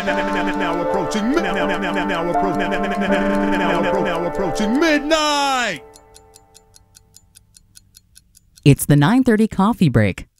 Now approaching midnight. It's the 9:30 coffee break.